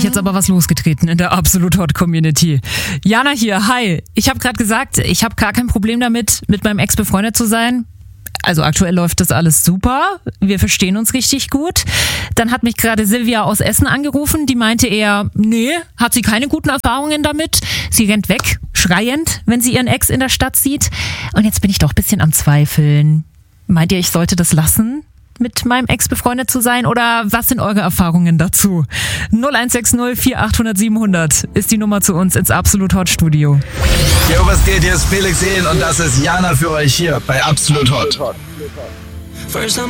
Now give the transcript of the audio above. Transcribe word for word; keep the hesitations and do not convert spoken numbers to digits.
ich jetzt aber was losgetreten in der Absolut Hot Community. Jana hier, hi. Ich habe gerade gesagt, ich habe gar kein Problem damit, mit meinem Ex befreundet zu sein. Also aktuell läuft das alles super. Wir verstehen uns richtig gut. Dann hat mich gerade Silvia aus Essen angerufen. Die meinte eher, nee, hat sie keine guten Erfahrungen damit. Sie rennt weg, schreiend, wenn sie ihren Ex in der Stadt sieht. Und jetzt bin ich doch ein bisschen am Zweifeln. Meint ihr, ich sollte das lassen, mit meinem Ex befreundet zu sein? Oder was sind eure Erfahrungen dazu? null eins sechs null vier acht null null sieben null null ist die Nummer zu uns ins Absolut Hot Studio. Jo, was geht? Hier ist Felix Jähn und das ist Jana für euch hier bei Absolut Hot.